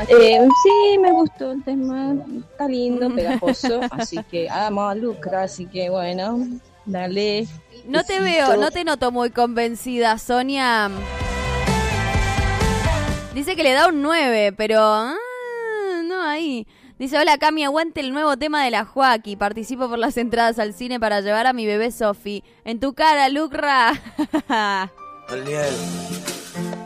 Sí, me gustó el tema, está lindo, pegajoso, así que amo a Lucra, así que bueno, dale. No te besito. veo, no te noto muy convencida, Sonia. Dice que le da un 9, pero... no, ahí. Dice, hola Cami, aguante el nuevo tema de la Joaquí. Participo por las entradas al cine para llevar a mi bebé Sofi. En tu cara, Lucra.